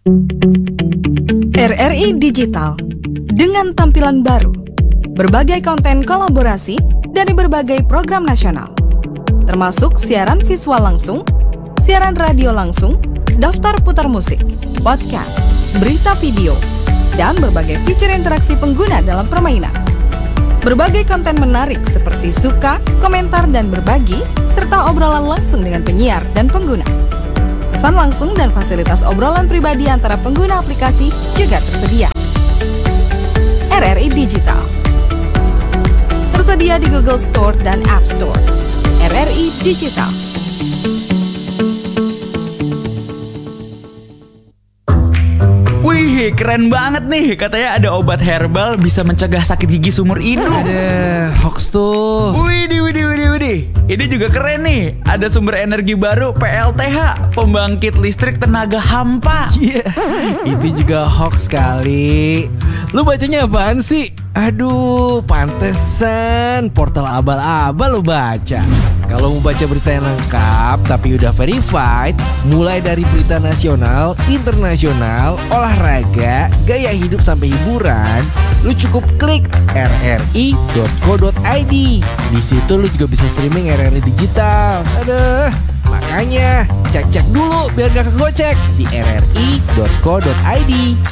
RRI Digital dengan tampilan baru, berbagai konten kolaborasi dari berbagai program nasional, termasuk siaran visual langsung, siaran radio langsung, daftar putar musik, podcast, berita video, dan berbagai fitur interaksi pengguna dalam permainan. Berbagai konten menarik seperti suka, komentar, dan berbagi, serta obrolan langsung dengan penyiar dan pengguna. Pesan langsung dan fasilitas obrolan pribadi antara pengguna aplikasi juga tersedia. RRI Digital tersedia di Google Store dan App Store. RRI Digital. Wih, keren banget nih. Katanya ada obat herbal bisa mencegah sakit gigi seumur hidup. Ada hoax tuh. Widih. Ini juga keren nih. Ada sumber energi baru PLTH, pembangkit listrik tenaga hampa. Iya, itu juga hoax kali. Lu bacanya apaan sih? Aduh, pantesan portal abal-abal lu baca. Kalau mau baca berita yang lengkap tapi udah verified, mulai dari berita nasional, internasional, olahraga, gaya hidup sampai hiburan, lu cukup klik rri.co.id. Di situ lu juga bisa streaming RRI Digital. Aduh, makanya cek dulu biar gak kegocek di rri.co.id.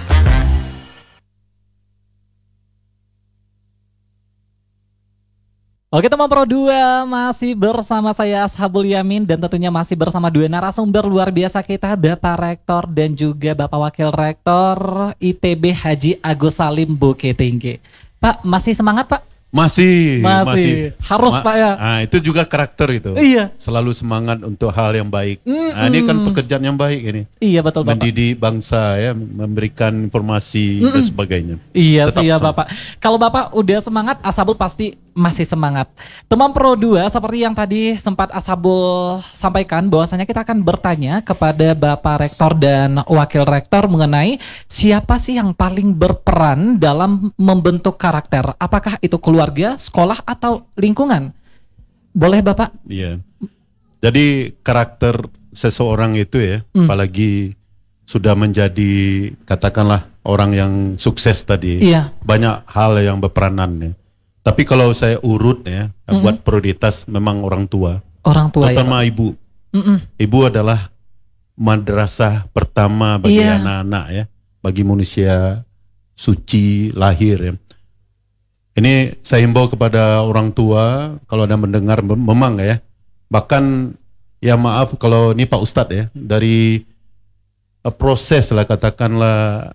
Oke teman Pro 2, masih bersama saya Ashabul Yamin dan tentunya masih bersama dua narasumber luar biasa kita, Bapak Rektor dan juga Bapak Wakil Rektor ITB Haji Agus Salim Bukit Tinggi. Pak, masih semangat Pak? Masih. Harus Pak ya. Nah, itu juga karakter itu. Iya. Selalu semangat untuk hal yang baik. Nah, ini kan pekerjaan yang baik ini. Iya betul Bapak. Mendidik bangsa ya, memberikan informasi dan sebagainya. Iya Tetap sih ya semangat. Bapak. Kalau Bapak udah semangat, Ashabul pasti masih semangat. Teman Pro 2, seperti yang tadi sempat Ashabul sampaikan, bahwasanya kita akan bertanya kepada Bapak Rektor dan Wakil Rektor mengenai siapa sih yang paling berperan dalam membentuk karakter. Apakah itu keluarga, sekolah, atau lingkungan? Boleh Bapak? Iya. Jadi karakter seseorang itu ya, apalagi sudah menjadi katakanlah orang yang sukses tadi. Iya. Banyak hal yang berperanan ya. Tapi kalau saya urut ya, buat prioritas memang orang tua. Orang tua ya terutama Pak? ibu. Ibu adalah madrasah pertama bagi anak-anak ya, bagi manusia suci lahir ya. Ini saya himbau kepada orang tua kalau ada mendengar memang ya. Bahkan ya maaf kalau ini Pak Ustadz ya, dari proses lah katakanlah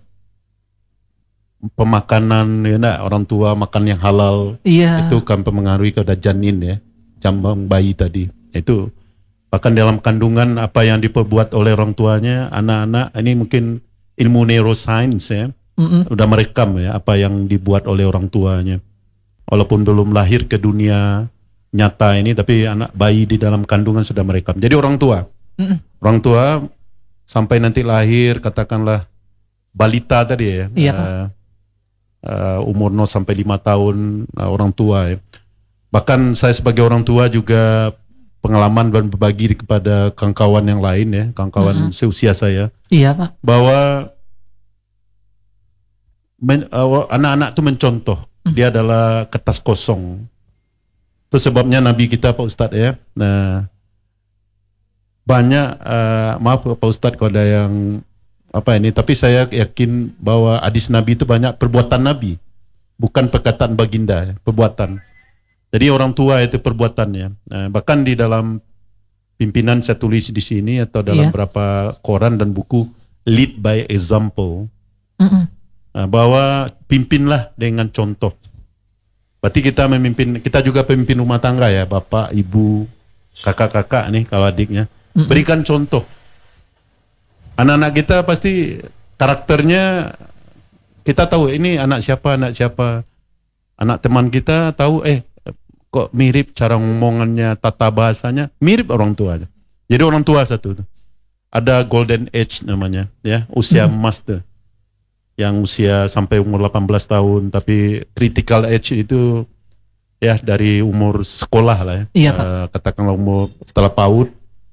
pemakanan ya nak, orang tua makan yang halal. Iya. Itu kan mempengaruhi kepada janin ya, jambang bayi tadi. Itu bahkan dalam kandungan apa yang diperbuat oleh orang tuanya, anak-anak ini mungkin ilmu neuroscience ya, udah merekam ya apa yang dibuat oleh orang tuanya. Walaupun belum lahir ke dunia nyata ini, tapi anak bayi di dalam kandungan sudah merekam. Jadi orang tua sampai nanti lahir katakanlah balita tadi ya. Iya, Pak. Umur 0 sampai 5 tahun orang tua ya. Bahkan saya sebagai orang tua juga pengalaman dan berbagi kepada kawan-kawan yang lain ya, kawan-kawan seusia saya. Iya Pak. Bahwa anak-anak itu mencontoh, dia adalah kertas kosong. Itu sebabnya Nabi kita Pak Ustadz ya. Nah, banyak maaf Pak Ustadz kalau ada yang apa ini, tapi saya yakin bahwa hadis Nabi itu banyak perbuatan Nabi, bukan perkataan baginda, perbuatan. Jadi orang tua itu perbuatannya. Nah, bahkan di dalam pimpinan saya tulis di sini atau dalam beberapa koran dan buku, lead by example. Nah, bahwa pimpinlah dengan contoh. Berarti kita memimpin, kita juga pemimpin rumah tangga ya, bapak, ibu, kakak-kakak nih, kalau adiknya. Berikan contoh. Anak-anak kita pasti karakternya kita tahu ini anak siapa. Anak teman kita tahu kok mirip cara ngomongannya, tata bahasanya mirip orang tua. Jadi orang tua satu. Ada golden age namanya ya, usia emas tuh. Yang usia sampai umur 18 tahun, tapi critical age itu ya dari umur sekolah lah ya. Iya, Pak. Katakanlah umur setelah PAUD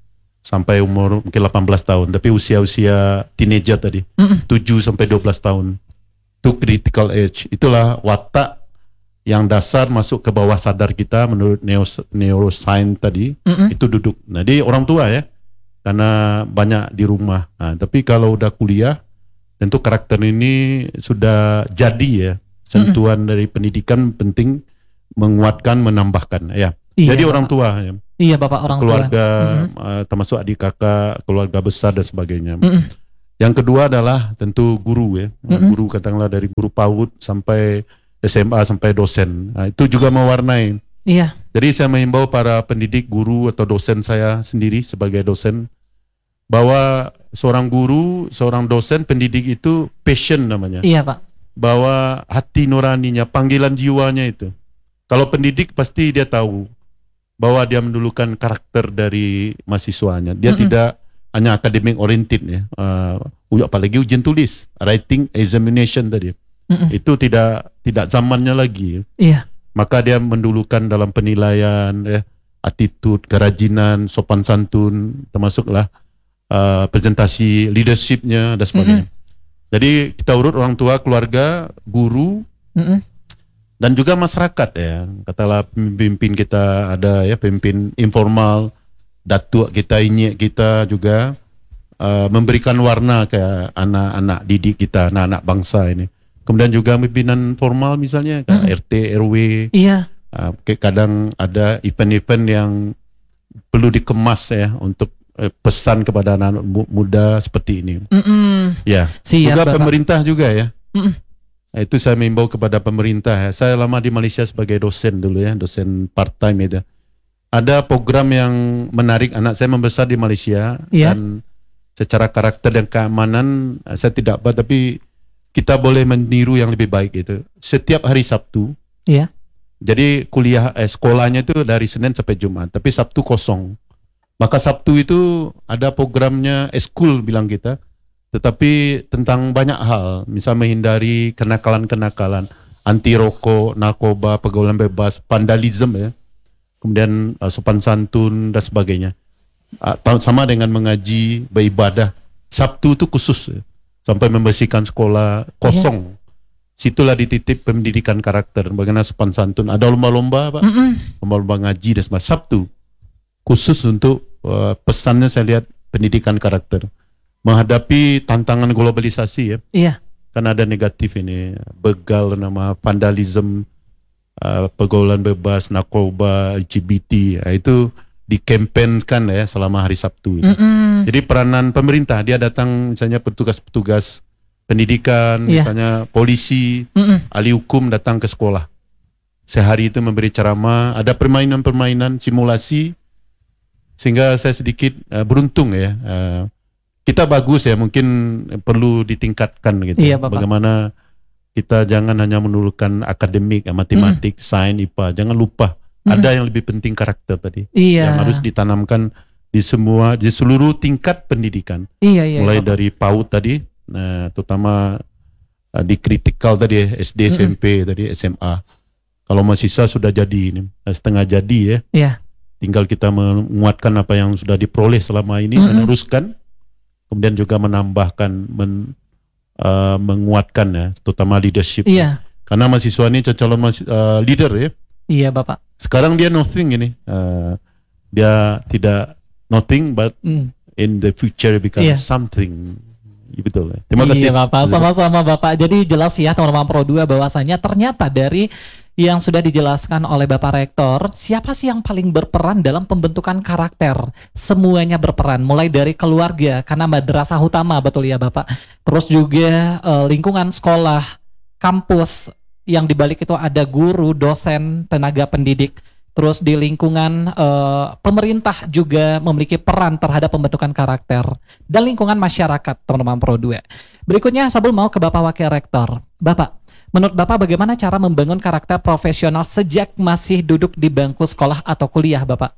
sampai umur mungkin 18 tahun, tapi usia-usia teenager tadi, 7 sampai 12 tahun. Itu critical age. Itulah watak yang dasar masuk ke bawah sadar kita menurut neuroscience tadi, itu duduk. Nah, dia orang tua ya, karena banyak di rumah. Nah, tapi kalau udah kuliah, tentu karakter ini sudah jadi ya. Sentuhan dari pendidikan penting, menguatkan, menambahkan ya. Iya, Jadi Bapak. orang tua ya. Iya Bapak, orang Keluarga, tua. termasuk adik kakak, keluarga besar dan sebagainya. Yang kedua adalah tentu guru ya. Guru katakanlah dari guru PAUD sampai SMA sampai dosen. Nah, itu juga mewarnai. Iya. Jadi saya mengimbau para pendidik, guru atau dosen saya sendiri sebagai dosen, bahwa seorang guru, seorang dosen, pendidik itu passion namanya. Iya Pak. Bahwa hati nuraninya, panggilan jiwanya itu. Kalau pendidik pasti dia tahu bahwa dia mendulukan karakter dari mahasiswanya. Dia tidak hanya academic oriented ya. Apalagi ujian tulis, writing examination tadi. Itu tidak zamannya lagi. Iya. Maka dia mendulukan dalam penilaian ya, attitude, kerajinan, sopan santun, termasuklah presentasi leadershipnya dan sebagainya. Jadi kita urut orang tua, keluarga, guru, dan juga masyarakat ya. Katalah pemimpin kita ada ya, pemimpin informal, datuk kita, inyek kita juga memberikan warna ke anak-anak didik kita, anak-anak bangsa ini. Kemudian juga pimpinan formal misalnya, RT, RW. Iya. Kadang ada event-event yang perlu dikemas ya untuk pesan kepada anak-anak muda seperti ini. Ya. Siap, juga Bapak. pemerintah juga ya. Itu saya mengimbau kepada pemerintah ya. Saya lama di Malaysia sebagai dosen dulu ya, dosen part time itu. Ada program yang menarik, anak saya membesar di Malaysia dan secara karakter dan keamanan saya tidak apa, tapi kita boleh meniru yang lebih baik itu. Setiap hari Sabtu. Iya. Jadi sekolahnya itu dari Senin sampai Jumat, tapi Sabtu kosong. Maka Sabtu itu ada programnya eskul bilang kita, tetapi tentang banyak hal, misal menghindari kenakalan-kenakalan, anti rokok, narkoba, pergaulan bebas, vandalisme ya, kemudian sopan santun dan sebagainya. Sama dengan mengaji, beribadah. Sabtu itu khusus ya, sampai membersihkan sekolah kosong. Situlah dititip pendidikan karakter, bagaimana sopan santun. Ada lomba-lomba Pak, lomba-lomba ngaji dan sebagainya. Sabtu khusus untuk pesannya saya lihat pendidikan karakter. Menghadapi tantangan globalisasi ya. Iya. Kan ada negatif ini, begal nama vandalisme, pergaulan bebas, narkoba, LGBT, itu dikampanyekan ya selama hari Sabtu ini. Jadi peranan pemerintah, dia datang misalnya petugas-petugas pendidikan, misalnya polisi, ahli hukum datang ke sekolah. Sehari itu memberi ceramah, ada permainan-permainan, simulasi, sehingga saya sedikit beruntung ya. Kita bagus ya, mungkin perlu ditingkatkan gitu. Iya, Bapak. Bagaimana kita jangan hanya menulukan akademik, matematik, sains, IPA, jangan lupa ada yang lebih penting karakter tadi. Iya. Yang harus ditanamkan di seluruh tingkat pendidikan. Iya, Mulai Bapak. dari PAUD tadi, terutama di kritikal tadi SD, SMP tadi, SMA. Kalau mahasiswa sudah jadi ini, setengah jadi ya. Iya. Tinggal kita menguatkan apa yang sudah diperoleh selama ini, meneruskan, kemudian juga menambahkan, menguatkan ya, terutama leadership. Iya. Karena mahasiswa ini calon leader ya. Iya, Bapak. Sekarang dia nothing ini, dia tidak nothing, but in the future become Iya. something. Betul. Terima kasih. Iya Bapak, sama-sama Bapak. Jadi jelas ya teman-teman Pro 2 bahwasanya ternyata dari yang sudah dijelaskan oleh Bapak Rektor, siapa sih yang paling berperan dalam pembentukan karakter? Semuanya berperan, mulai dari keluarga, karena madrasah utama, betul ya Bapak. Terus juga lingkungan sekolah, kampus, yang dibalik itu ada guru, dosen, tenaga pendidik. Terus di lingkungan pemerintah juga memiliki peran terhadap pembentukan karakter. Dan lingkungan masyarakat, teman-teman Pro 2. Berikutnya Sabul mau ke Bapak Wakil Rektor. Bapak, menurut Bapak bagaimana cara membangun karakter profesional sejak masih duduk di bangku sekolah atau kuliah, Bapak?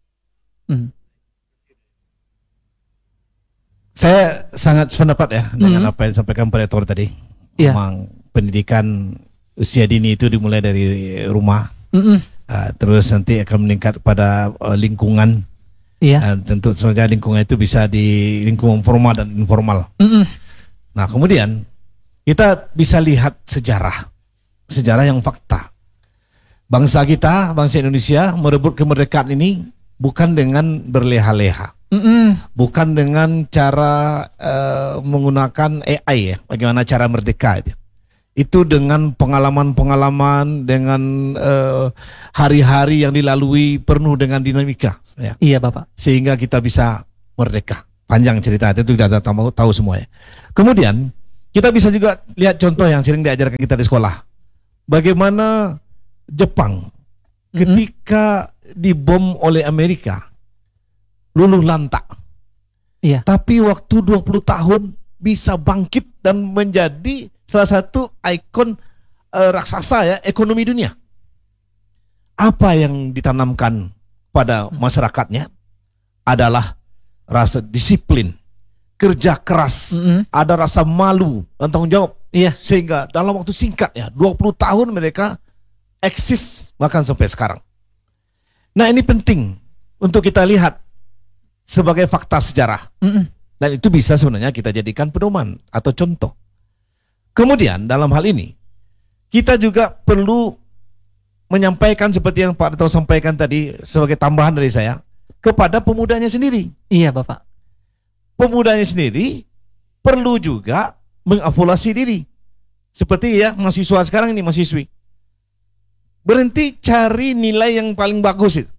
Saya sangat sependapat ya dengan apa yang disampaikan Pak Rektor tadi. Iya. Memang pendidikan usia dini itu dimulai dari rumah. Terus nanti akan meningkat pada lingkungan. Iya. Dan tentu saja lingkungan itu bisa di lingkungan formal dan informal. Nah, kemudian kita bisa lihat sejarah yang fakta. Bangsa kita, bangsa Indonesia merebut kemerdekaan ini bukan dengan berleha-leha, bukan dengan cara menggunakan AI ya, bagaimana cara merdeka itu. Itu dengan pengalaman-pengalaman, dengan hari-hari yang dilalui penuh dengan dinamika ya. Iya Bapak. Sehingga kita bisa merdeka. Panjang cerita itu kita tahu semuanya. Kemudian kita bisa juga lihat contoh yang sering diajarkan kita di sekolah. Bagaimana Jepang ketika dibom oleh Amerika luluh lantak. Iya. Tapi waktu 20 tahun bisa bangkit dan menjadi salah satu ikon raksasa ya ekonomi dunia. Apa yang ditanamkan pada masyarakatnya adalah rasa disiplin, kerja keras, ada rasa malu dan tanggung jawab. Iya. Sehingga dalam waktu singkat ya 20 tahun mereka eksis bahkan sampai sekarang. Nah, ini penting untuk kita lihat sebagai fakta sejarah. Dan itu bisa sebenarnya kita jadikan pedoman atau contoh. Kemudian dalam hal ini kita juga perlu menyampaikan seperti yang Pak Rektor sampaikan tadi sebagai tambahan dari saya kepada pemudanya sendiri. Iya Bapak. Pemudanya sendiri perlu juga mengevaluasi diri. Seperti ya mahasiswa sekarang ini, mahasiswi. Berhenti cari nilai yang paling bagus itu.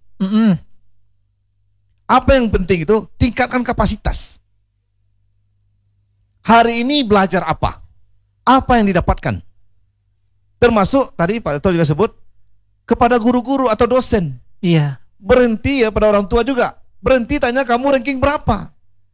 Apa yang penting itu tingkatkan kapasitas. Hari ini belajar apa? Apa yang didapatkan? Termasuk tadi Pak Rektor juga sebut kepada guru-guru atau dosen. Iya. Berhenti ya pada orang tua juga. Berhenti tanya kamu ranking berapa.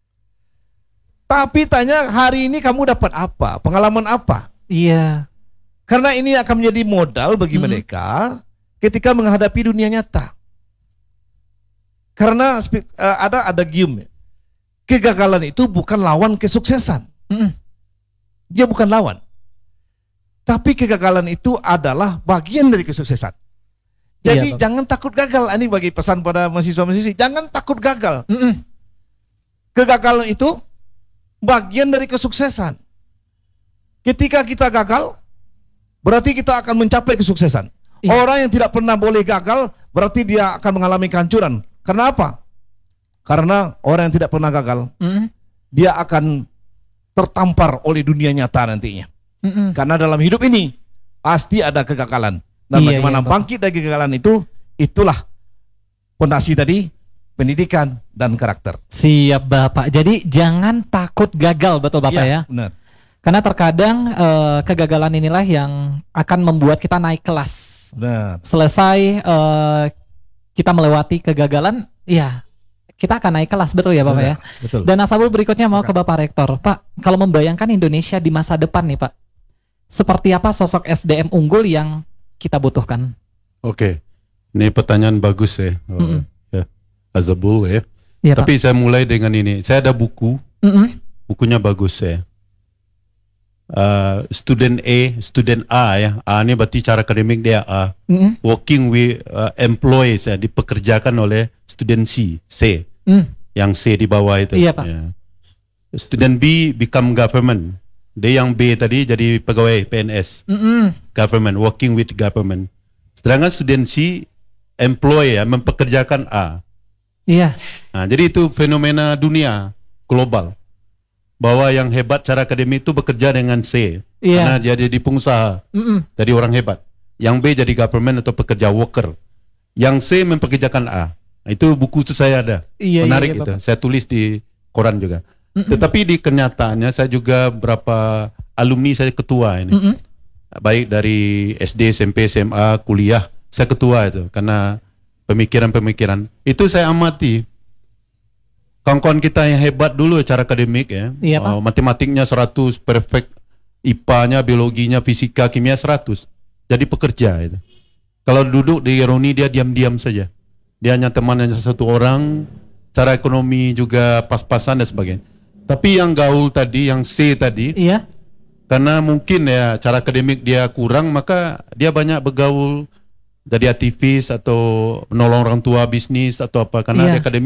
Tapi tanya hari ini kamu dapat apa? Pengalaman apa? Iya. Karena ini akan menjadi modal bagi mereka ketika menghadapi dunia nyata. Karena ada gium. Kegagalan itu bukan lawan kesuksesan. Dia bukan lawan. Tapi kegagalan itu adalah bagian dari kesuksesan. Jadi jangan takut gagal. Ini bagi pesan pada mahasiswa-mahasiswi, jangan takut gagal. Kegagalan itu bagian dari kesuksesan. Ketika kita gagal, berarti kita akan mencapai kesuksesan. Orang yang tidak pernah boleh gagal, berarti dia akan mengalami kehancuran. Karena apa? Karena orang yang tidak pernah gagal, dia akan tertampar oleh dunia nyata nantinya. Karena dalam hidup ini pasti ada kegagalan. Dan bagaimana bangkit dari kegagalan itu, itulah fondasi tadi, pendidikan dan karakter. Siap Bapak. Jadi jangan takut gagal, betul Bapak ya? Benar. Karena terkadang kegagalan inilah yang akan membuat kita naik kelas. Benar. Selesai kita melewati kegagalan, ya kita akan naik kelas, betul ya Bapak ya? Betul. Dan Asabul berikutnya mau ke Bapak Rektor. Pak, kalau membayangkan Indonesia di masa depan nih Pak, seperti apa sosok SDM unggul yang kita butuhkan? Oke, ini pertanyaan bagus ya, ya Azabul ya. Ya, Tapi Pak. saya mulai dengan ini. Saya ada buku, bukunya bagus ya. Student A ya. A ini berarti cara akademik dia A. Working with employees ya, dipekerjakan oleh student C. Yang C di bawah itu. Iya, Pak. Ya. Student B become government. Dia yang B tadi jadi pegawai PNS. Government, working with government. Sedangkan student C employee ya, mempekerjakan A. Iya. Nah, jadi itu fenomena dunia global. Bahwa yang hebat cara akademik itu bekerja dengan C. Iya. Karena dia jadi pengusaha. Jadi orang hebat. Yang B jadi government atau pekerja worker. Yang C mempekerjakan A. Nah, itu buku itu saya ada. Iya, Menarik iya, itu. Bapak. Saya tulis di koran juga. Tetapi di kenyataannya saya juga berapa alumni saya ketua ini. Baik dari SD, SMP, SMA, kuliah. Saya ketua itu. Karena pemikiran-pemikiran. Itu saya amati. Kawan-kawan kita yang hebat dulu cara akademik ya. Iya, Pak. Matematiknya 100, perfect. IPA-nya, biologinya, fisika, kimia 100. Jadi pekerja itu. Kalau duduk di ironi dia diam-diam saja. Dia hanya teman hanya satu orang. Cara ekonomi juga pas-pasan dan sebagainya. Tapi yang gaul tadi, yang C tadi. Iya. Karena mungkin ya cara akademik dia kurang, maka dia banyak bergaul jadi aktivis atau menolong orang tua bisnis atau apa. Karena Iya. di akademik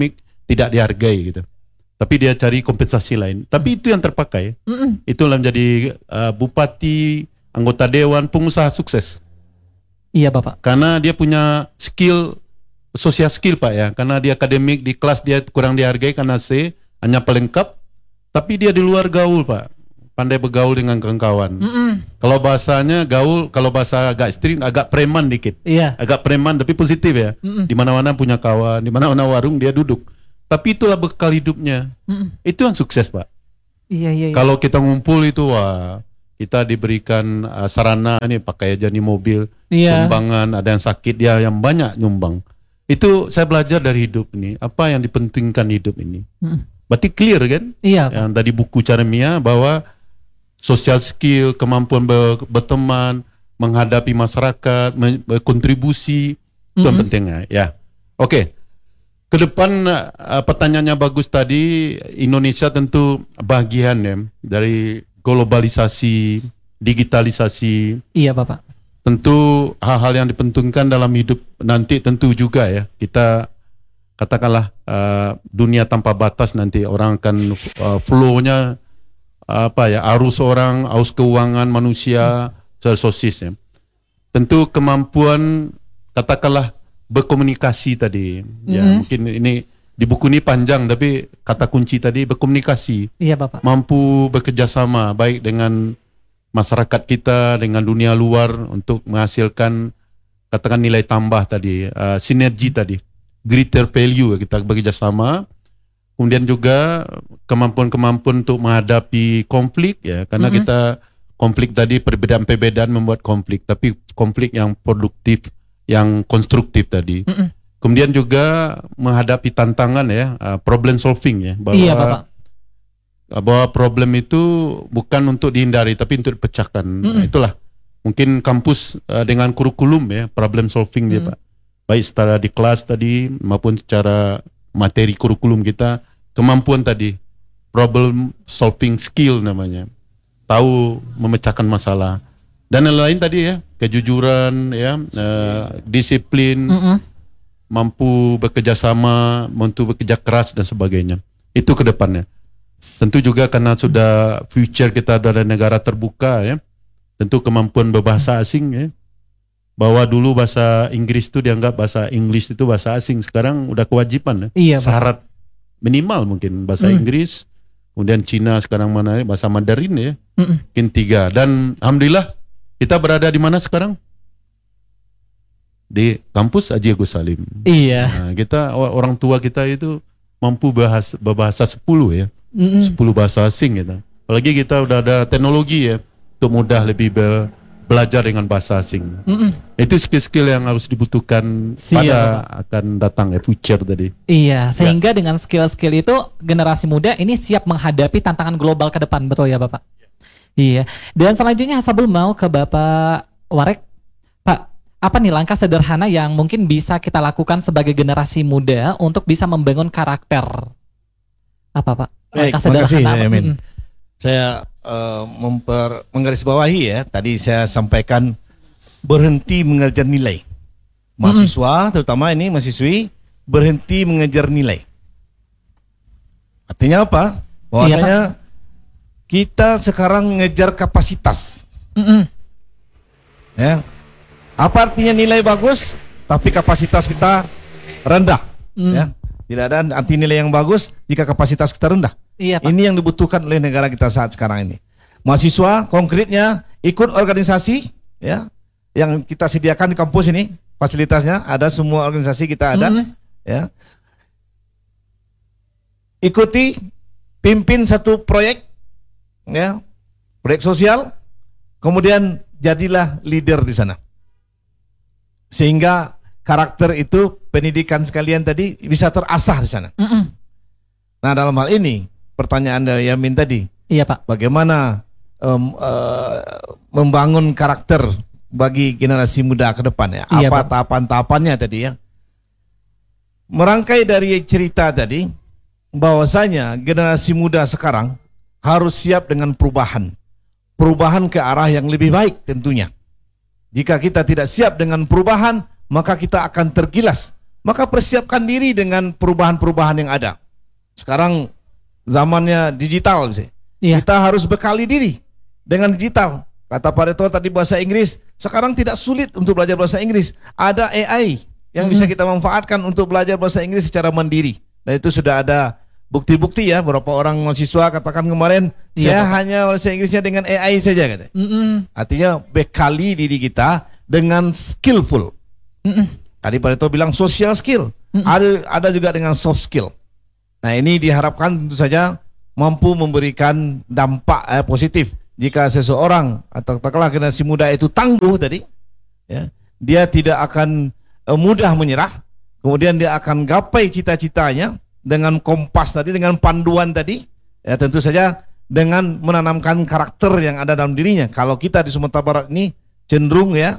tidak dihargai gitu. Tapi dia cari kompensasi lain. Tapi itu yang terpakai. Itulah menjadi bupati, anggota dewan, pengusaha sukses. Iya Bapak. Karena dia punya skill, social skill Pak ya. Karena dia akademik di kelas dia kurang dihargai karena C, hanya pelengkap. Tapi dia di luar gaul Pak. Pandai bergaul dengan kawan-kawan. Kalau bahasanya gaul, kalau bahasa agak ekstrim, agak preman dikit. Iya. Agak preman tapi positif ya. Di mana-mana punya kawan, di mana-mana warung dia duduk. Tapi itulah bekal hidupnya. Itu yang sukses Pak. Iya. Kalau kita ngumpul itu wah, kita diberikan sarana nih pakai aja nih mobil, Iya. sumbangan, ada yang sakit dia yang banyak nyumbang. Itu saya belajar dari hidup ini, apa yang dipentingkan hidup ini. Berarti clear kan? Iya. Pak. Yang tadi buku Caremia bahwa social skill, kemampuan berteman, menghadapi masyarakat, berkontribusi, itu yang pentingnya. Ya, oke. Ke depan pertanyaannya bagus tadi. Indonesia tentu bagian ya dari globalisasi, digitalisasi. Iya Bapak. Tentu hal-hal yang dipentingkan dalam hidup nanti tentu juga ya. Kita katakanlah dunia tanpa batas nanti orang akan flow-nya arus orang, arus keuangan manusia, sosis ya. Tentu kemampuan katakanlah berkomunikasi tadi. Ya, mungkin ini di buku ini panjang tapi kata kunci tadi berkomunikasi. Iya Bapak. Mampu bekerja sama baik dengan masyarakat kita, dengan dunia luar untuk menghasilkan katakan nilai tambah tadi, sinergi tadi, greater value kita bekerja sama. Kemudian juga kemampuan-kemampuan untuk menghadapi konflik ya, karena kita konflik tadi perbedaan-perbedaan membuat konflik, tapi konflik yang produktif, yang konstruktif tadi. Kemudian juga menghadapi tantangan ya, problem solving ya, bahwa Iya Bapak. bahwa problem itu bukan untuk dihindari tapi untuk dipecahkan. Nah, itulah mungkin kampus dengan kurikulum ya, problem solving dia Pak. Baik secara di kelas tadi maupun secara materi kurikulum kita, kemampuan tadi, problem solving skill namanya. Tahu memecahkan masalah. Dan yang lain tadi ya, kejujuran ya, disiplin, mampu bekerja sama, mampu bekerja keras dan sebagainya. Itu ke depannya. Tentu juga karena sudah future kita dari negara terbuka ya. Tentu kemampuan berbahasa asing ya. Bahwa dulu bahasa Inggris itu dianggap bahasa English itu bahasa asing, sekarang udah kewajiban ya. Iya, Pak. Syarat minimal mungkin bahasa Inggris, kemudian Cina sekarang mana bahasa Mandarin ya. Mungkin 3. Dan alhamdulillah kita berada di mana sekarang? Di kampus Haji Agus Salim. Iya. Nah, kita orang tua kita itu mampu berbahasa 10 ya. 10 bahasa asing gitu. Apalagi kita udah ada teknologi ya untuk mudah lebih belajar dengan bahasa asing. Itu skill-skill yang harus dibutuhkan pada akan datang ya, future tadi. Iya, sehingga dengan skill-skill itu generasi muda ini siap menghadapi tantangan global ke depan, betul ya Bapak? Iya. Dan selanjutnya Hasabul mau ke Bapak Warek. Pak, apa nih langkah sederhana yang mungkin bisa kita lakukan sebagai generasi muda untuk bisa membangun karakter? Apa Pak? Baik, Langkah terima kasih sederhana apa? Yamin. Saya menggarisbawahi ya, tadi saya sampaikan berhenti mengejar nilai. Mahasiswa, terutama ini mahasiswi, berhenti mengejar nilai. Artinya apa? Bahwasanya kita sekarang mengejar kapasitas. Ya. Apa artinya nilai bagus, tapi kapasitas kita rendah? Ya. Tidak ada arti nilai yang bagus jika kapasitas kita rendah. Iya, Pak. Ini yang dibutuhkan oleh negara kita saat sekarang ini. Mahasiswa konkretnya ikut organisasi ya yang kita sediakan di kampus ini, fasilitasnya ada, semua organisasi kita ada ya. Ikuti, pimpin satu proyek ya, proyek sosial, kemudian jadilah leader di sana. Sehingga karakter itu, pendidikan sekalian tadi bisa terasah di sana. Nah, dalam hal ini pertanyaan dari Yamin tadi, Iya Pak. bagaimana membangun karakter bagi generasi muda ke depan ya? Iya, Apa Pak. tahapan-tahapannya tadi ya? Merangkai dari cerita tadi, bahwasanya generasi muda sekarang harus siap dengan perubahan ke arah yang lebih baik tentunya. Jika kita tidak siap dengan perubahan, maka kita akan tergilas maka persiapkan diri dengan perubahan-perubahan yang ada. Sekarang zamannya digital, Iya. kita harus bekali diri dengan digital. Kata Pak Rektor tadi bahasa Inggris, sekarang tidak sulit untuk belajar bahasa Inggris. Ada AI yang bisa kita manfaatkan untuk belajar bahasa Inggris secara mandiri. Dan itu sudah ada bukti-bukti ya, beberapa orang mahasiswa katakan kemarin, saya hanya bahasa Inggrisnya dengan AI saja katanya. Artinya bekali diri kita dengan skillful. Tadi Pak Rektor bilang social skill, ada juga dengan soft skill. Nah ini diharapkan tentu saja mampu memberikan dampak positif. Jika seseorang atau katakanlah generasi muda itu tangguh tadi, ya, dia tidak akan mudah menyerah, kemudian dia akan gapai cita-citanya dengan kompas tadi, dengan panduan tadi, ya tentu saja dengan menanamkan karakter yang ada dalam dirinya. Kalau kita di Sumatera Barat ini cenderung ya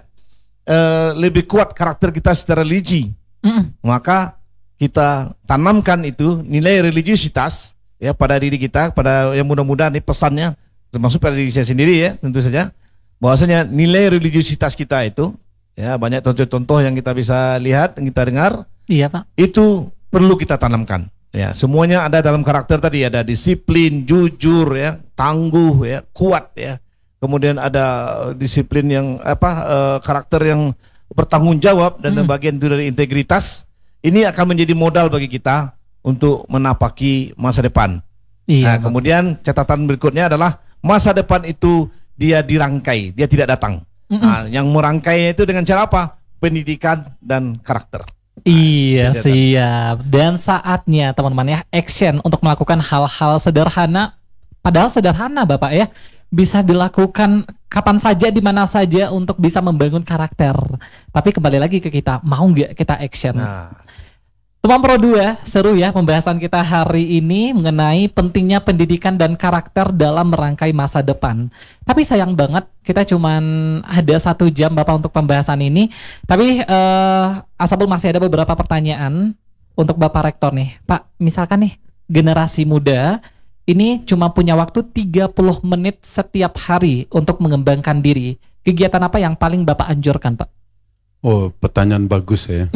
lebih kuat karakter kita secara religi, maka kita tanamkan itu nilai religiusitas ya pada diri kita, pada yang muda-muda ini pesannya termasuk pada diri saya sendiri ya tentu saja, bahwasanya nilai religiusitas kita itu ya banyak contoh-contoh yang kita bisa lihat, yang kita dengar, Iya Pak. itu perlu kita tanamkan ya. Semuanya ada dalam karakter tadi, ada disiplin, jujur ya, tangguh ya, kuat ya, kemudian ada disiplin yang karakter yang bertanggung jawab dan bagian itu dari integritas. Ini akan menjadi modal bagi kita untuk menapaki masa depan. Iya, Nah, kemudian catatan berikutnya adalah masa depan itu dia dirangkai, dia tidak datang. Nah, yang merangkainya itu dengan cara apa? Pendidikan dan karakter. Iya, Tidak, siap. Dan saatnya teman-teman ya, action untuk melakukan hal-hal sederhana, padahal sederhana Bapak ya, bisa dilakukan kapan saja, di mana saja untuk bisa membangun karakter. Tapi kembali lagi ke kita, mau nggak kita action? Nah, Teman Pro 2, seru ya pembahasan kita hari ini mengenai pentingnya pendidikan dan karakter dalam merangkai masa depan. Tapi sayang banget kita cuman ada 1 jam Bapak untuk pembahasan ini. Tapi Asabul masih ada beberapa pertanyaan untuk Bapak Rektor nih. Pak, misalkan nih generasi muda ini cuma punya waktu 30 menit setiap hari untuk mengembangkan diri. Kegiatan apa yang paling Bapak anjurkan, Pak? Oh, pertanyaan bagus ya.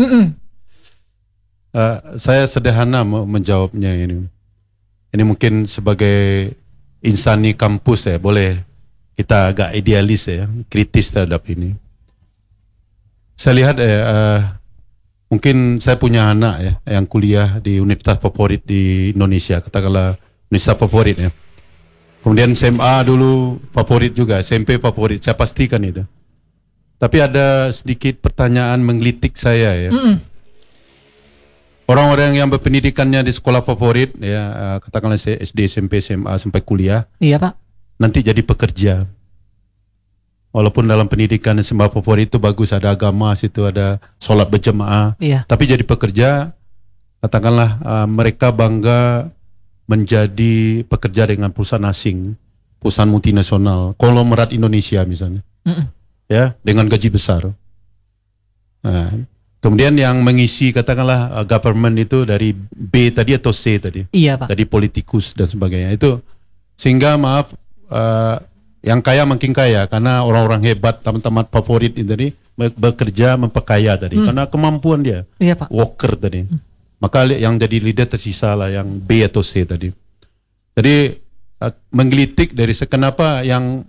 Saya sederhana menjawabnya ini. Ini mungkin sebagai insani kampus ya, boleh kita agak idealis ya, kritis terhadap ini. Saya lihat mungkin saya punya anak ya yang kuliah di universitas favorit di Indonesia, katakanlah universitas favorit ya. Kemudian SMA dulu favorit juga, SMP favorit, saya pastikan itu. Tapi ada sedikit pertanyaan menggelitik saya ya. Orang-orang yang berpendidikannya di sekolah favorit ya, katakanlah SD, SMP, SMA sampai kuliah, Iya Pak. nanti jadi pekerja. Walaupun dalam pendidikan SMA favorit itu bagus, ada agama situ, ada sholat berjemaah, Iya. tapi jadi pekerja, katakanlah mereka bangga menjadi pekerja dengan perusahaan asing, perusahaan multinasional, konglomerat Indonesia misalnya, ya dengan gaji besar. Nah, kemudian yang mengisi katakanlah government itu dari B tadi atau C tadi, Iya Pak. dari politikus dan sebagainya itu, sehingga maaf yang kaya makin kaya karena orang-orang hebat teman-teman favorit itu tadi bekerja memperkaya tadi karena kemampuan dia, Iya Pak. worker tadi. Maka yang jadi leader tersisa lah yang B atau C tadi. Jadi menggelitik dari kenapa yang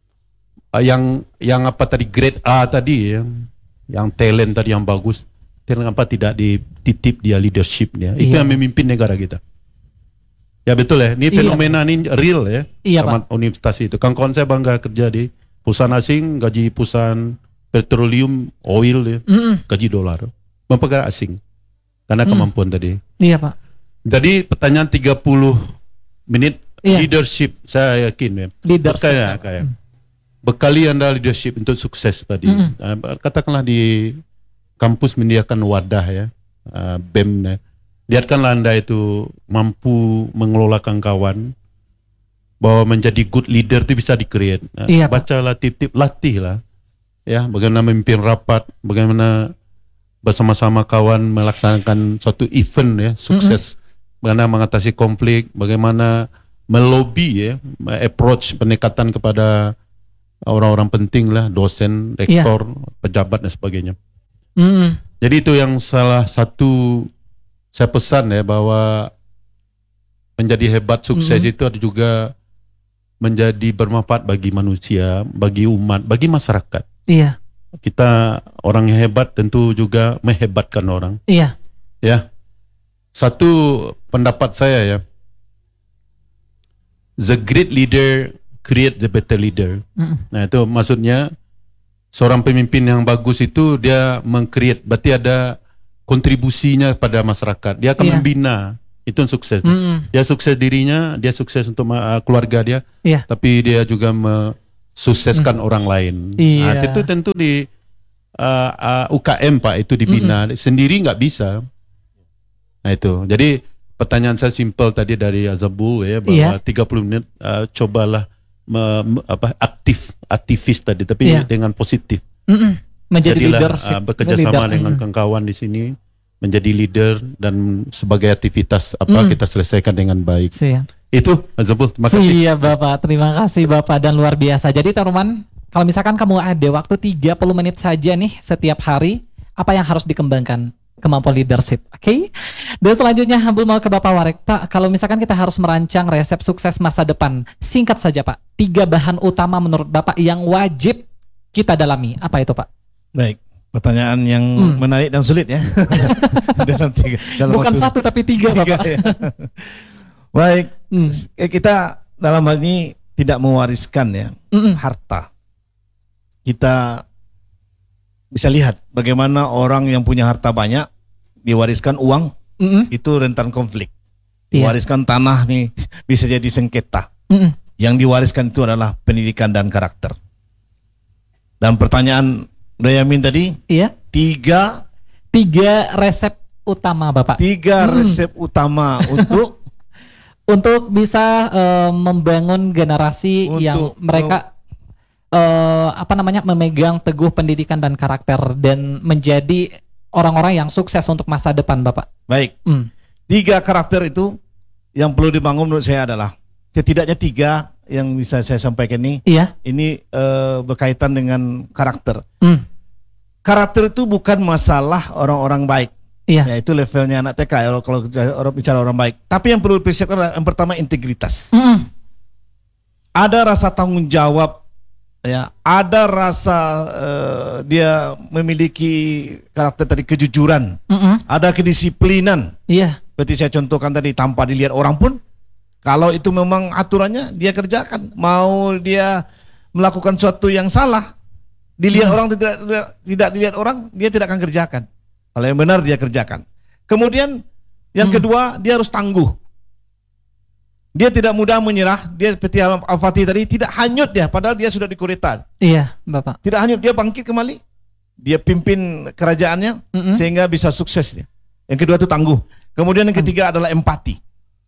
apa tadi grade A tadi yang talent tadi yang bagus, kenapa tidak dititip dia leadership dia? Itu Iya. yang memimpin negara kita. Ya betul ya, ini Iya. fenomena ini real ya. Iya, Taman universitas itu. Kawan-kawan saya bangga kerja di perusahaan asing, gaji perusahaan petroleum, oil ya, gaji dolar. Mempekerja asing. Karena kemampuan tadi. Iya Pak. Jadi pertanyaan 30 menit Iya. leadership, saya yakin ya. Leadership. Kayak bekali Anda leadership untuk sukses tadi. Katakanlah di kampus menyediakan wadah ya, BEM ya. Lihatkanlah Anda itu mampu mengelolakan kawan, bahwa menjadi good leader itu bisa di-create. Iya, Pak. Bacalah tip-tip, latihlah. Ya, bagaimana memimpin rapat, bagaimana bersama-sama kawan melaksanakan suatu event ya, sukses. Bagaimana mengatasi konflik, bagaimana melobi ya, approach pendekatan kepada orang-orang penting lah, dosen, rektor, pejabat dan sebagainya. Jadi itu yang salah satu saya pesan ya, bahwa menjadi hebat sukses itu ada juga menjadi bermanfaat bagi manusia, bagi umat, bagi masyarakat. Iya. Kita orang yang hebat tentu juga menghebatkan orang. Iya. Ya. Satu pendapat saya ya. The great leader create the better leader. Nah, itu maksudnya seorang pemimpin yang bagus itu dia meng-create, berarti ada kontribusinya pada masyarakat. Dia akan membina. Itu yang sukses. Dia sukses dirinya, dia sukses untuk keluarga dia, tapi dia juga mensukseskan orang lain. Nah, itu tentu di UKM Pak itu dibina, sendiri nggak bisa. Nah itu. Jadi pertanyaan saya simpel tadi dari Azabul ya, bahwa 30 menit cobalah aktivis tadi, tapi dengan positif. Menjadi jadilah leadership, bekerja sama dengan kawan-kawan di sini, menjadi leader dan sebagai aktivitas kita selesaikan dengan baik. Siap. Itu Azabul, terima kasih. Siap Bapak, terima kasih Bapak, dan luar biasa. Jadi teman-teman, kalau misalkan kamu ada waktu 30 menit saja nih setiap hari, apa yang harus dikembangkan? Kemampuan leadership, oke? Dan selanjutnya Abdul mau ke Bapak Warek. Pak, kalau misalkan kita harus merancang resep sukses masa depan, singkat saja Pak, 3 bahan utama menurut Bapak yang wajib kita dalami, apa itu Pak? Baik, pertanyaan yang menarik dan sulit ya. Bukan waktu, 1 tapi 3 Bapak. Ya. Baik, kita dalam hal ini tidak mewariskan ya harta. Kita bisa lihat bagaimana orang yang punya harta banyak diwariskan uang, itu rentan konflik. Diwariskan tanah nih bisa jadi sengketa. Yang diwariskan itu adalah pendidikan dan karakter. Dan pertanyaan Dayamin tadi, 3 resep utama Bapak. 3 resep utama untuk bisa membangun generasi yang mereka memegang teguh pendidikan dan karakter dan menjadi orang-orang yang sukses untuk masa depan Bapak. Baik. 3 karakter itu yang perlu dibangun menurut saya adalah setidaknya 3 yang bisa saya sampaikan ini. Ini berkaitan dengan karakter. Karakter itu bukan masalah orang-orang baik. Ya, itu levelnya anak TK kalau orang bicara orang baik. Tapi yang perlu dipersiapkan adalah yang pertama integritas. Ada rasa tanggung jawab, ya, ada rasa dia memiliki karakter tadi kejujuran, ada kedisiplinan. Seperti saya contohkan tadi, tanpa dilihat orang pun, kalau itu memang aturannya dia kerjakan. Mau dia melakukan sesuatu yang salah, dilihat orang tidak dilihat orang, dia tidak akan kerjakan. Kalau yang benar dia kerjakan. Kemudian yang kedua, dia harus tangguh. Dia tidak mudah menyerah. Dia seperti Al-Fatih tadi, tidak hanyut dia, padahal dia sudah dikudeta. Iya, Bapak. Tidak hanyut, dia bangkit kembali. Dia pimpin kerajaannya sehingga bisa sukses dia. Yang kedua itu tangguh. Kemudian yang ketiga adalah empati.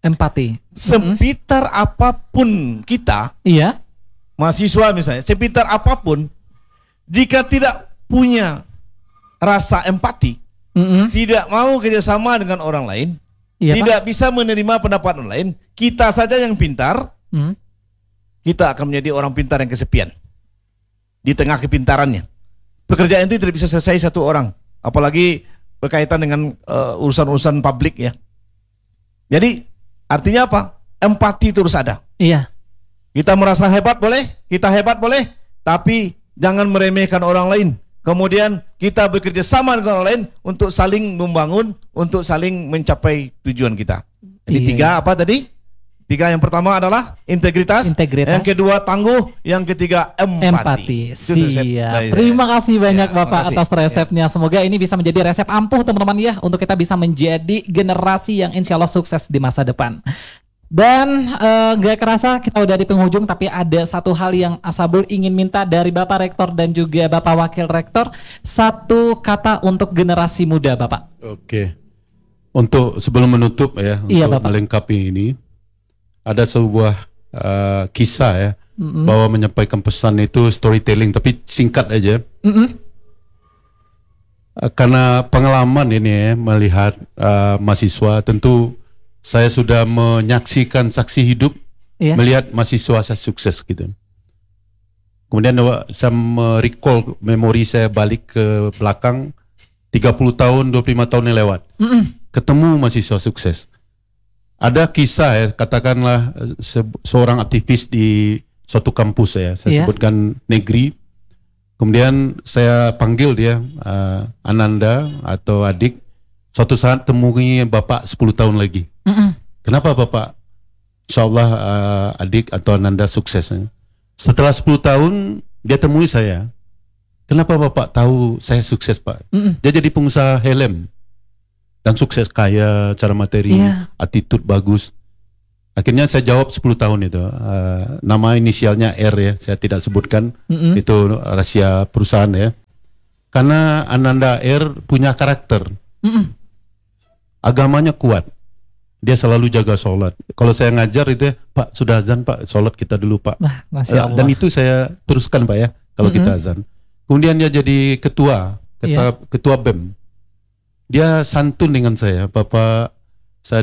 Sepintar apapun kita, mahasiswa misalnya, sepintar apapun, jika tidak punya rasa empati, tidak mau kerjasama dengan orang lain, tidak bisa menerima pendapat orang lain, kita saja yang pintar, kita akan menjadi orang pintar yang kesepian di tengah kepintarannya. Pekerjaan itu tidak bisa selesai satu orang, apalagi berkaitan dengan urusan-urusan publik ya. Jadi artinya apa? Empati itu harus ada. Kita merasa hebat boleh, kita hebat boleh, tapi jangan meremehkan orang lain. Kemudian kita bekerja sama dengan orang lain untuk saling membangun, untuk saling mencapai tujuan kita. Jadi 3 apa tadi? 3 yang pertama adalah integritas. Yang kedua tangguh, yang ketiga empati. Siap. Terima kasih banyak Bapak atas resepnya. Semoga ini bisa menjadi resep ampuh teman-teman ya, untuk kita bisa menjadi generasi yang insya Allah sukses di masa depan. Dan gak kerasa kita udah di penghujung, tapi ada satu hal yang Asabul ingin minta dari Bapak Rektor dan juga Bapak Wakil Rektor, 1 kata untuk generasi muda Bapak. Oke. Untuk sebelum menutup ya, untuk Bapak melengkapi ini, ada sebuah kisah ya, bahwa menyampaikan pesan itu storytelling, tapi singkat aja. Karena pengalaman ini ya, melihat mahasiswa, tentu saya sudah menyaksikan saksi hidup, melihat mahasiswa saya sukses gitu. Kemudian saya merecall memori saya balik ke belakang, 30 tahun, 25 tahun yang lewat. Ketemu mahasiswa sukses. Ada kisah ya, katakanlah seorang aktivis di suatu kampus saya sebutkan negeri. Kemudian saya panggil dia, Ananda atau adik, suatu saat temui Bapak 10 tahun lagi. Kenapa Bapak? Insya Allah adik atau Ananda sukses. Setelah 10 tahun dia temui saya. Kenapa Bapak tahu saya sukses Pak? Dia jadi pengusaha helm dan sukses, kaya, cara materi, attitude bagus. Akhirnya saya jawab 10 tahun itu. Nama inisialnya R ya, saya tidak sebutkan. Itu rahasia perusahaan ya. Karena Ananda R punya karakter. Agamanya kuat. Dia selalu jaga sholat. Kalau saya ngajar itu ya, Pak sudah azan Pak, sholat kita dulu Pak. Masya Allah. Dan itu saya teruskan Pak ya, kalau kita azan. Kemudian dia jadi ketua BEM. Dia santun dengan saya, Bapak saya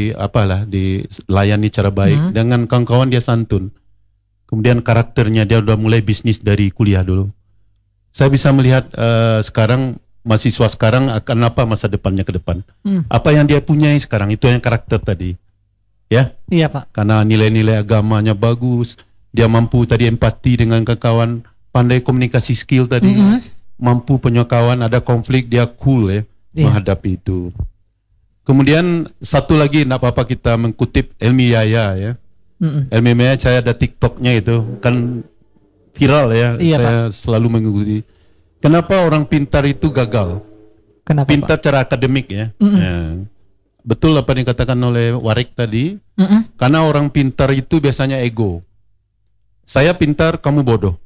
dilayani cara baik. Dengan kawan-kawan dia santun. Kemudian karakternya dia udah mulai bisnis dari kuliah dulu. Saya bisa melihat sekarang mahasiswa sekarang akan apa masa depannya ke depan. Apa yang dia punyai sekarang itu yang karakter tadi. Ya? Iya Pak. Karena nilai-nilai agamanya bagus, dia mampu tadi empati dengan kawan, pandai komunikasi skill tadi, mampu punya kawan, ada konflik dia cool ya menghadapi itu. Kemudian satu lagi, nak apa-apa kita mengutip Elmi Yaya ya. Elmi Yaya saya ada TikToknya itu kan viral ya. Iya, saya selalu mengikuti. Kenapa orang pintar itu gagal? Kenapa Pintar Pak? cara akademik ya. Ya. Betul apa yang dikatakan oleh Warik tadi. Karena orang pintar itu biasanya ego. Saya pintar, kamu bodoh.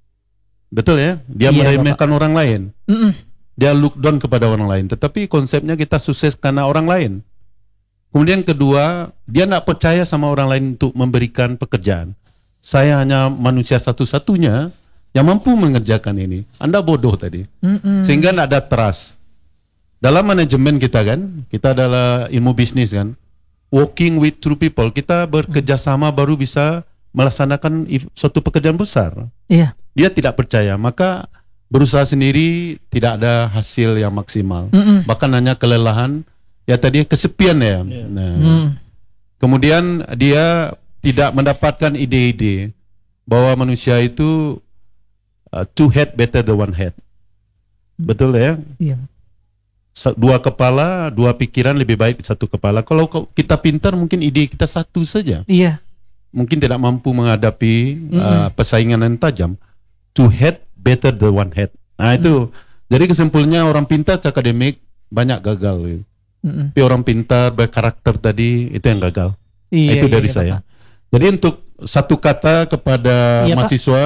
Betul ya? Dia meremehkan orang lain. Dia look down kepada orang lain. Tetapi konsepnya kita sukses karena orang lain. Kemudian kedua, dia tidak percaya sama orang lain untuk memberikan pekerjaan. Saya hanya manusia satu-satunya yang mampu mengerjakan ini. Anda bodoh tadi. Sehingga tidak ada trust. Dalam manajemen kita kan, kita adalah ilmu bisnis kan. Working with true people, kita bekerja sama baru bisa melaksanakan suatu pekerjaan besar. Iya. Dia tidak percaya, maka berusaha sendiri tidak ada hasil yang maksimal. Bahkan hanya kelelahan, ya tadi kesepian ya. Nah, kemudian dia tidak mendapatkan ide-ide bahwa manusia itu two head better than one head. Betul ya? Iya. Dua kepala, dua pikiran lebih baik satu kepala. Kalau kita pintar mungkin ide kita satu saja. Iya. Mungkin tidak mampu menghadapi persaingan yang tajam. Two head better than one head. Nah itu. Jadi kesimpulannya orang pintar akademik banyak gagal. Tapi orang pintar berkarakter tadi itu yang gagal. Iya, itu dari iya, saya. Bapak. Jadi untuk satu kata kepada Iya, Pak. mahasiswa,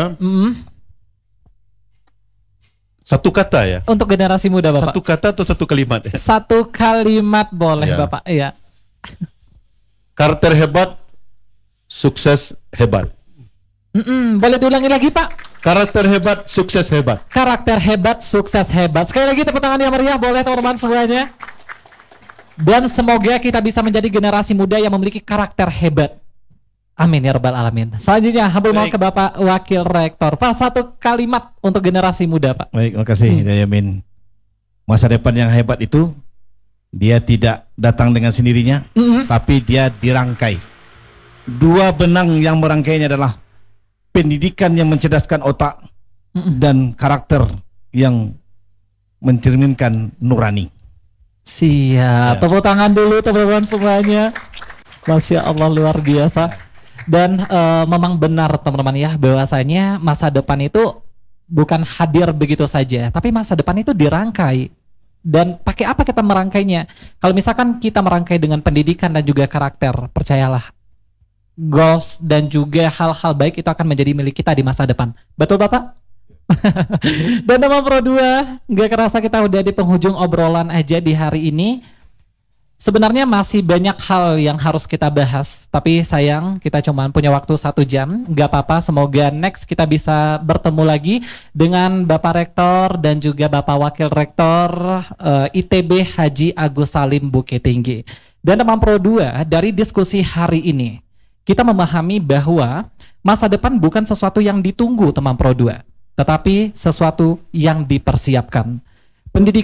satu kata ya. Untuk generasi muda Bapak. Satu kata atau satu kalimat ya? Satu kalimat boleh Iya. Bapak. Iya. Karakter hebat, sukses hebat. Boleh diulangi lagi Pak? Karakter hebat, sukses hebat. Karakter hebat, sukses hebat. Sekali lagi tepuk tangan yang meriah boleh teman-teman semuanya. Dan semoga kita bisa menjadi generasi muda yang memiliki karakter hebat. Amin ya rabbal alamin. Selanjutnya hamba mau ke Bapak Wakil Rektor. Pak, satu kalimat untuk generasi muda Pak. Baik, terima kasih Yamin. Masa depan yang hebat itu dia tidak datang dengan sendirinya, tapi dia dirangkai. Dua benang yang merangkainya adalah pendidikan yang mencerdaskan otak dan karakter yang mencerminkan nurani. Siap, tepuk tangan dulu teman-teman semuanya. Masya Allah luar biasa. Dan memang benar teman-teman ya, bahwasanya masa depan itu bukan hadir begitu saja, tapi masa depan itu dirangkai. Dan pakai apa kita merangkainya? Kalau misalkan kita merangkai dengan pendidikan dan juga karakter, percayalah, goals dan juga hal-hal baik itu akan menjadi milik kita di masa depan. Betul Bapak? Dan teman Pro 2, gak kerasa kita udah di penghujung obrolan aja di hari ini. Sebenarnya masih banyak hal yang harus kita bahas, tapi sayang kita cuma punya waktu 1 jam. Gak apa-apa, semoga next kita bisa bertemu lagi dengan Bapak Rektor dan juga Bapak Wakil Rektor ITB Haji Agus Salim Bukit Tinggi. Dan teman Pro 2, dari diskusi hari ini, kita memahami bahwa masa depan bukan sesuatu yang ditunggu teman Pro 2, tetapi sesuatu yang dipersiapkan. Pendidikan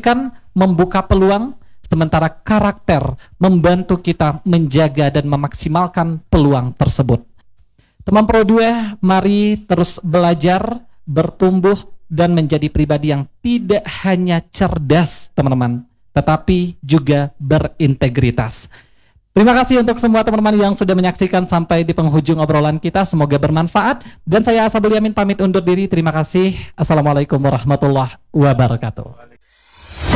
membuka peluang, sementara karakter membantu kita menjaga dan memaksimalkan peluang tersebut. Teman Pro 2, mari terus belajar, bertumbuh, dan menjadi pribadi yang tidak hanya cerdas, teman-teman, tetapi juga berintegritas. Terima kasih untuk semua teman-teman yang sudah menyaksikan sampai di penghujung obrolan kita. Semoga bermanfaat. Dan saya Ashabul Yamin pamit undur diri. Terima kasih. Assalamualaikum warahmatullahi wabarakatuh.